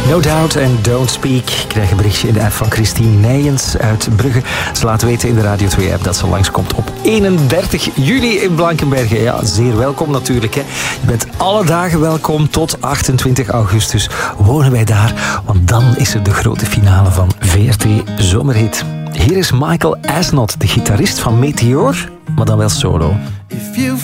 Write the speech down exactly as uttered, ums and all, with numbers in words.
No Doubt en Don't Speak. Ik krijg een berichtje in de app van Christine Nijens uit Brugge. Ze laat weten in de Radio twee app dat ze langskomt op eenendertig juli in Blankenberge. Ja, zeer welkom natuurlijk. Hè. Je bent alle dagen welkom tot achtentwintig augustus. Wonen wij daar, want dan is er de grote finale van V R T Zomerhit. Hier is Michael Asnot, de gitarist van Meteor, maar dan wel solo. If you